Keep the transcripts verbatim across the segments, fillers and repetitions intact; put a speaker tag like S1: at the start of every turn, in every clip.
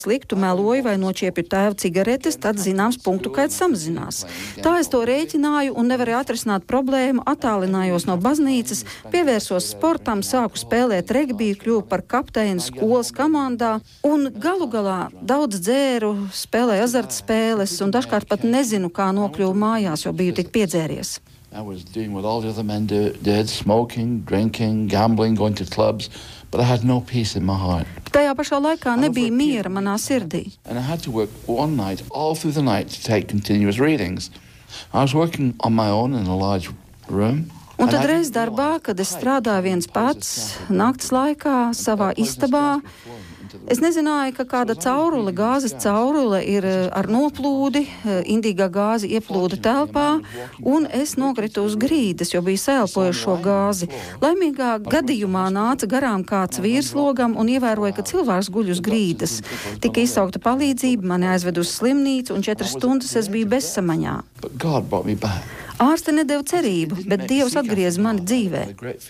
S1: sliktu, meloju vai nočiepju tēva cigaretes, tad zināms punktu skaits samazinās. Tā es to rēķināju un nevarēju atrisināt problēmu, attālinājos no baznīcas, pievērsos sportam, sāku spēlēt regbiju, kļuvu par kapteini skolas komandā un galu galā daudz dzēru, spēlēju azartspēles un dažkārt pat nezinu, kā nokļuvu mājās, jo biju tik piedzēries.
S2: I was doing what all the other men do, did, smoking, drinking, gambling, going to clubs, but I had no peace in my heart.
S1: Tajā pašā laikā nebija miera manā sirdī.
S2: And I had to work one night, all through the night, to take continuous readings. I was working on my own in a large room.
S1: Un tad reiz darbā, kad es strādāju viens pats, nakts laikā, savā istabā, es nezināju, ka kāda caurule, gāzes caurule ir ar noplūdi, indīgā gāze ieplūda telpā, un es nokritu uz grīdas, jo biju sēlpojuši šo gāzi. Laimīgā gadījumā nāca garām kāds vīrs logam un ievēroja, ka cilvēks guļ uz grīdas. Tika izsaukta palīdzība, mani aizved uz slimnīcu, un četras stundas es biju bezsamaņā. Ārste nedeva cerību, bet Dievs atgrieza mani dzīvē.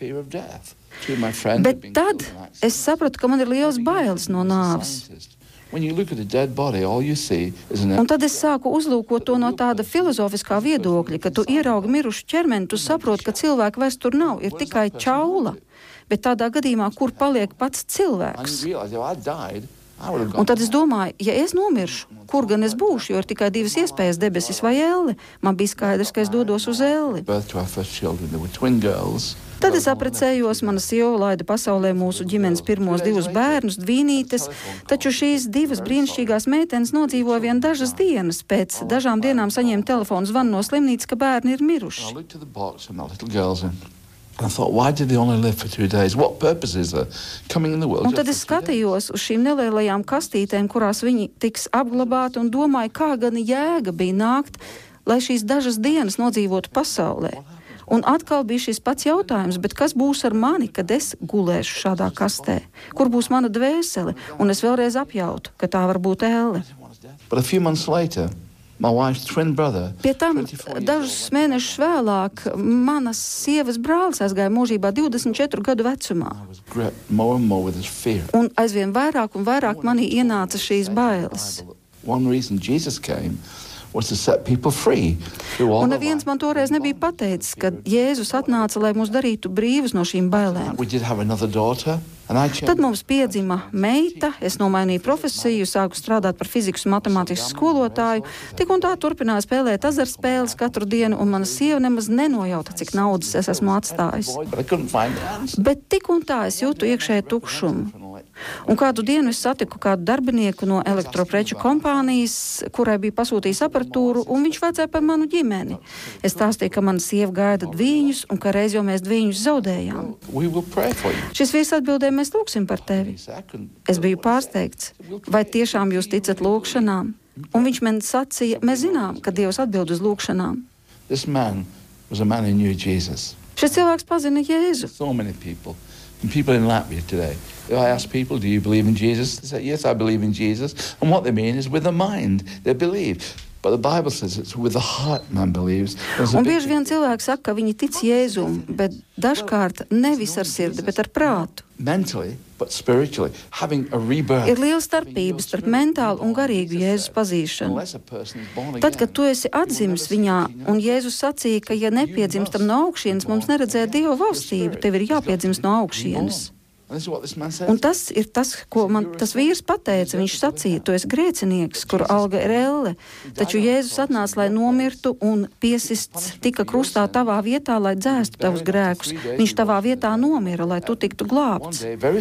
S1: Bet tad es sapratu, ka man ir liels bailes no nāves. Un tad es sāku uzlūkot to no tāda filozofiskā viedokļa, ka tu ieraugi mirušu ķermeni, tu saproti, ka cilvēka vairs tur nav, ir tikai čaula. Bet tādā gadījumā, kur paliek pats cilvēks? Un tad es domāju, ja es nomiršu, kur gan es būšu, jo ir tikai divas iespējas, debesis vai elle. Man bija skaidrs, ka es dodos uz elli. Tad es apprecējos, mana sieva laida pasaulē mūsu ģimenes pirmos divus bērnus, dvīnītes, taču šīs divas brīnišķīgās meitenes nodzīvoja vien dažas dienas. Pēc dažām dienām saņēma telefonu zvanu no slimnīcas, ka bērni ir miruši.
S2: I thought, why did they only live for two days? What purpose is there coming in the world?
S1: Un tad es skatījos uz šīm nelielajām kastītēm, kurās viņi tiks apglabāti, un domāju, kā gan jēga bija nākt, lai šīs dažas dienas nodzīvotu pasaulē. Un atkal bija šis pats jautājums, bet kas būs ar mani, kad es gulēšu šādā kastē? Kur būs mana dvēsele? Un es vēlreiz apjautu, ka tā var būt elle.
S2: But a few months later, my wife's twin brother,
S1: Pie tam dažus mēnešus vēlāk manas sievas brālis aizgāja mūžībā divdesmit četru gadu vecumā.
S2: more and more with his fear.
S1: Un aizvien vairāk un vairāk manī ienāca šīs bailes.
S2: One reason Jesus came was to set people free.
S1: Un neviens man toreiz nebija pateicis, ka Jēzus atnāca, lai mūs darītu brīvus no šīm bailēm.
S2: We did have another daughter, and I
S1: Tad mums piedzima meita, es nomainīju profesiju, sāku strādāt par fizikas un matemātikas skolotāju, tik un tā turpināju spēlēt azartspēles katru dienu, un mana sieva nemaz nenojauta, cik naudas es esmu atstājis. Bet tik un tā es jūtu iekšēju tukšumu. Un kādu dienu es satiku kādu darbinieku no elektropreču kompānijas, kurai bija pasūtījis aparatūru, un viņš vajadzēja par manu ģimeni. Es stāstīju, ka mana sieva gaida dviņus, un ka reiz jau mēs dviņus zaudējām. Šis vīrs atbildēja, mēs lūksim par tevi. Es biju pārsteigts. Vai tiešām jūs ticat lūkšanām? Un viņš man sacīja, mēs zinām, ka Dievs atbild uz lūkšanām.
S2: This man was a man who knew Jesus.
S1: Šis cilvēks pazina Jēzu.
S2: So many people. And people in Latvia today, if I ask people, do you believe in Jesus? They say, yes, I believe in Jesus. And what they mean is with the mind, they believe. But the Bible says it's with the heart man believes.
S1: Un bieži vien cilvēki saka, ka viņi tic Jēzum, bet dažkārt nevis ar sirdi, bet ar prātu.
S2: Mentally, but spiritually, having a rebirth.
S1: Ir liela starpība starp mentālu un garīgu Jēzus pazīšanu. Tad, kad tu esi atzimis viņā, un Jēzus sacīja, ka ja nepiedzimstam no augšienes, mums neredzē Dieva valstību, tev ir jāpiedzimst no augšienes. Un tas ir tas, ko man tas vīrs pateica. Viņš sacīja, tu esi grēcinieks, kuru alga ir elle. Taču Jēzus atnāca, lai nomirtu un piesists tika krustā tavā vietā, lai dzēstu tavus grēkus. Viņš tavā vietā nomira, lai tu tiktu glābts.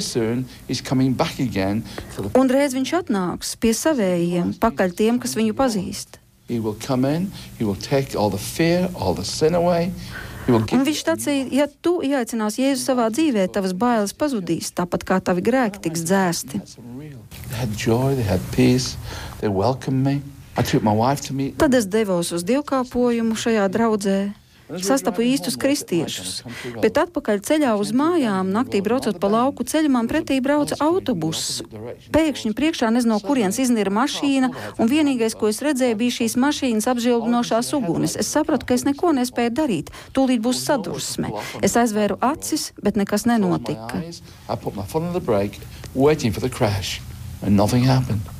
S1: Un reiz viņš atnāks pie savējiem, pakaļ tiem, kas viņu pazīst.
S2: He will come in, he will take all the fear, all the sin away.
S1: Un viņš sacīja, ja tu ieaicinās Jēzu savā dzīvē, tavas bailes pazudīs, tāpat kā tavi grēki tiks dzēsti. Tad es devos uz dievkalpojumu šajā draudzē. Sastapu īstus kristiešus, bet atpakaļ ceļā uz mājām, naktī braucot pa lauku ceļu, man pretī brauca autobuss. Pēkšņi priekšā nezinu, no kurienes iznira mašīna, un vienīgais, ko es redzēju, bija šīs mašīnas apžilbinošās ugunis. Es sapratu, ka es neko nespēju darīt. Tūlīt būs sadursme. Es aizvēru acis, bet nekas nenotika.
S2: I put my foot on the brake, waiting for the crash, and nothing happened.